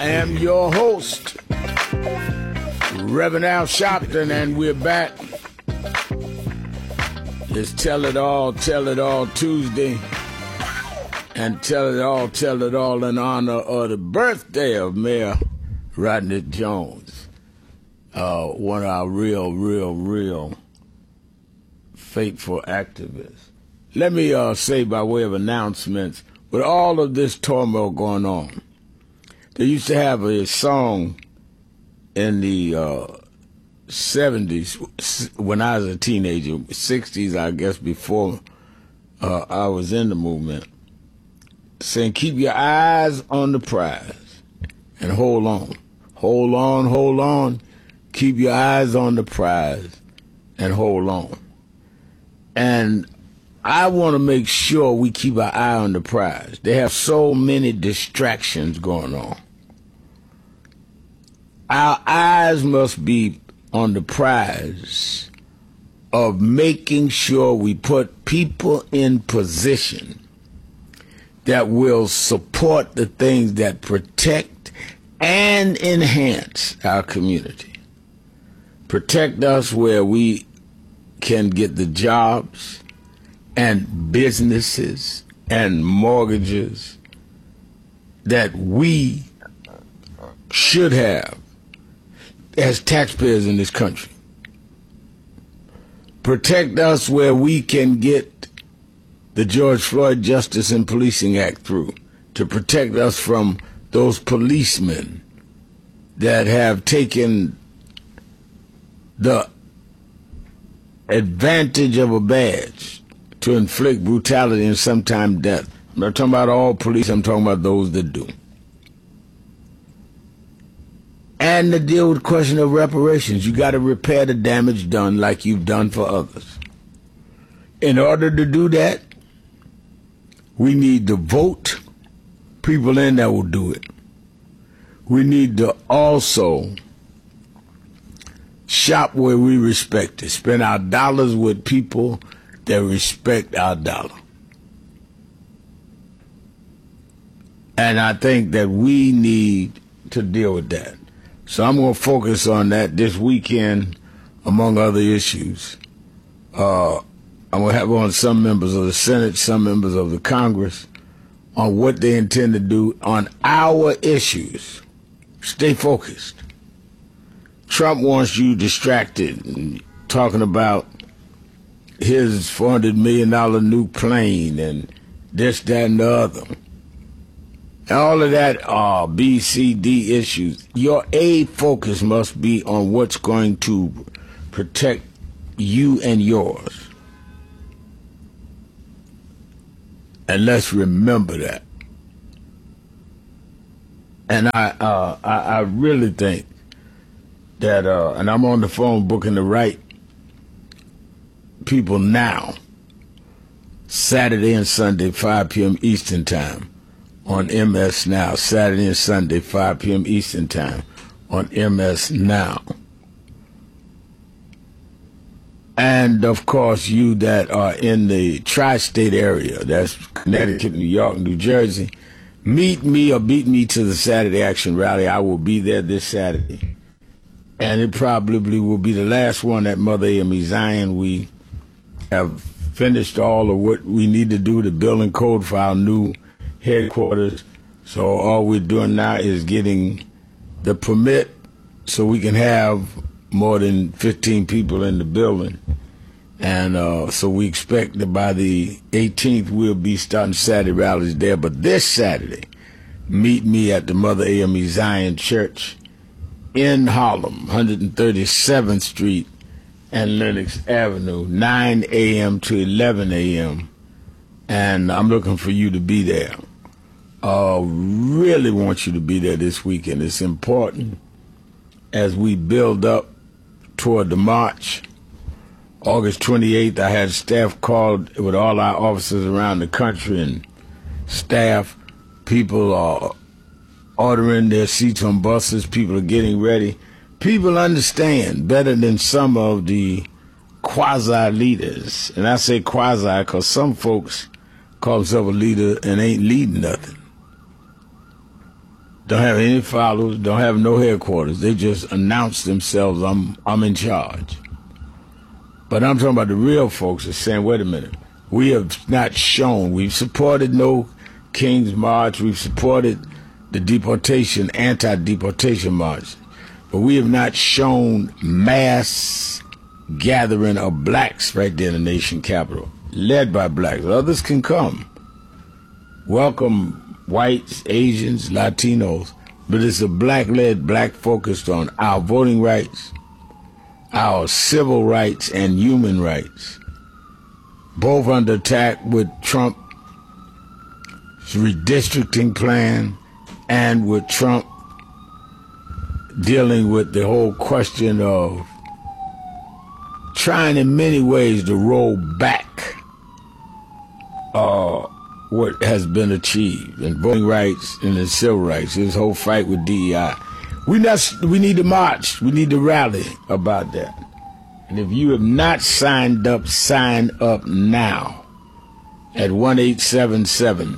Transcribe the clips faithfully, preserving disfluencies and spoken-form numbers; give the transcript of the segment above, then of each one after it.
am your host, Reverend Al Sharpton, and we're back. It's Tell It All, Tell It All Tuesday, and Tell It All, Tell It All in honor of the birthday of Mayor Rodney Jones, uh, one of our real, real, real faithful activists. Let me uh, say by way of announcements, with all of this turmoil going on, they used to have a song in the uh, seventies when I was a teenager, sixties, I guess, before uh, I was in the movement, saying, keep your eyes on the prize and hold on. Hold on, hold on. Keep your eyes on the prize and hold on. And I want to make sure we keep our eye on the prize. They have so many distractions going on. Our eyes must be on the prize of making sure we put people in position that will support the things that protect and enhance our community. Protect us where we can get the jobs and businesses and mortgages that we should have as taxpayers in this country. Protect us where we can get the George Floyd Justice and Policing Act through, to protect us from those policemen that have taken the advantage of a badge to inflict brutality and sometimes death. I'm not talking about all police, I'm talking about those that do. And to deal with the question of reparations, you got to repair the damage done like you've done for others. In order to do that, we need to vote people in that will do it. We need to also shop where we respect it, spend our dollars with people that respect our dollar. And I think that we need to deal with that. So I'm going to focus on that this weekend, among other issues. Uh, I'm going to have on some members of the Senate, some members of the Congress, on what they intend to do on our issues. Stay focused. Trump wants you distracted and talking about his four hundred million dollars new plane and this, that, and the other. And all of that are B, C, D issues. Your A focus must be on what's going to protect you and yours. And let's remember that. And I, uh, I, I really think that, uh, and I'm on the phone booking the right people now, Saturday and Sunday, five p.m. Eastern Time on M S Now. Saturday and Sunday, five p.m. Eastern Time on M S Now. And, of course, you that are in the tri-state area, that's Connecticut, New York, New Jersey, meet me or beat me to the Saturday Action Rally. I will be there this Saturday. And it probably will be the last one at Mother A M E Zion. We have finished all of what we need to do to build and code for our new headquarters. So all we're doing now is getting the permit so we can have more than fifteen people in the building. And uh, so we expect that by the eighteenth we'll be starting Saturday rallies there. But this Saturday, meet me at the Mother A M E Zion Church in Harlem, one thirty-seventh Street and Lenox Avenue, nine a.m. to eleven a.m. And I'm looking for you to be there. Uh, really want you to be there this weekend. It's important as we build up toward the march. August twenty-eighth, I had staff called with all our officers around the country, and staff, people are ordering their seats on buses, people are getting ready. People understand better than some of the quasi-leaders. And I say quasi because some folks call themselves a leader and ain't leading nothing. don't have any followers, don't have no headquarters. They just announce themselves, I'm I'm in charge. But I'm talking about the real folks are saying, wait a minute, we have not shown, we've supported no King's March, we've supported the deportation, anti-deportation march, but we have not shown mass gathering of blacks right there in the nation capital, led by blacks. Others can come. Welcome whites, Asians, Latinos, but it's a black-led, black-focused on our voting rights, our civil rights and human rights, both under attack with Trump's redistricting plan and with Trump dealing with the whole question of trying in many ways to roll back uh, what has been achieved in voting rights and in civil rights, this whole fight with D E I. We, not, we need to march. We need to rally about that. And if you have not signed up, sign up now at one eight seven seven.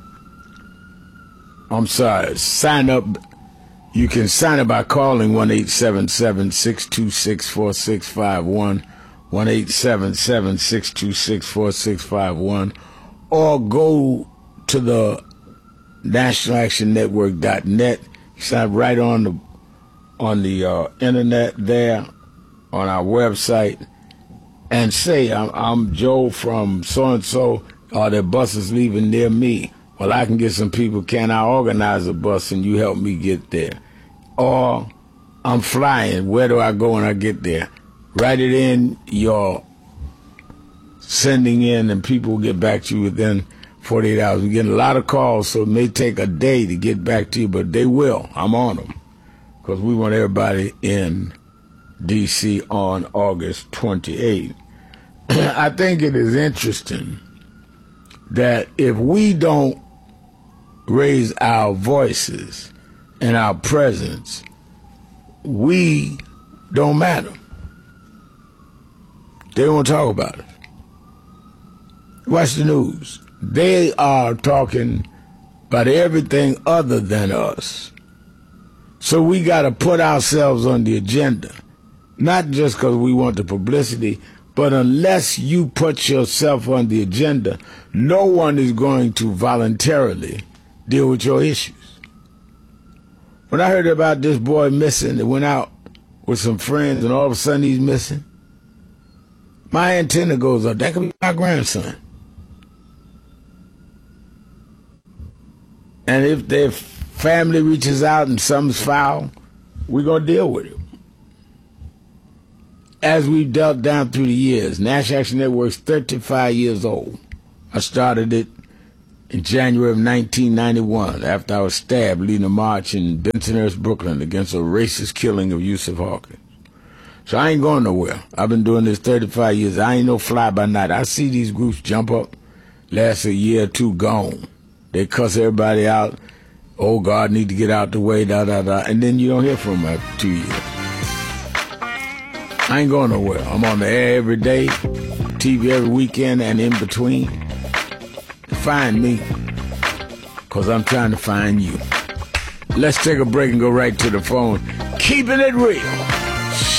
I'm sorry, sign up. You can sign up by calling one eight seven seven, six two six, four six five one, one eight seven seven, six two six, four six five one, or go to the national action network dot net. Sign right on the on the uh, internet there, on our website, and say, I'm, I'm Joe from so-and-so, are there buses leaving near me? Well, I can get some people, can I organize a bus and you help me get there? Or, I'm flying, where do I go when I get there? Write it in your sending in and people will get back to you within forty-eight hours. We're getting a lot of calls, so it may take a day to get back to you, but they will. I'm on them. Because we want everybody in D C on August twenty-eighth. I think it is interesting that if we don't raise our voices and our presence, we don't matter. They won't talk about it. Watch the news. They are talking about everything other than us. So we got to put ourselves on the agenda, not just because we want the publicity, but unless you put yourself on the agenda, no one is going to voluntarily deal with your issues. When I heard about this boy missing that went out with some friends and all of a sudden he's missing, my antenna goes up. That could be my grandson. And if their family reaches out and something's foul, we're going to deal with it. As we've dealt down through the years, National Action Network's thirty-five years old. I started it in January of nineteen ninety-one after I was stabbed leading a march in Bensonhurst, Brooklyn against a racist killing of Yusuf Hawkins. So I ain't going nowhere. I've been doing this thirty-five years. I ain't no fly by night. I see these groups jump up, last a year or two, gone. They cuss everybody out. Oh, God, need to get out the way, da, da, da. And then you don't hear from them after two years. I ain't going nowhere. I'm on the air every day, T V every weekend and in between. Find me, because I'm trying to find you. Let's take a break and go right to the phone. Keeping it real.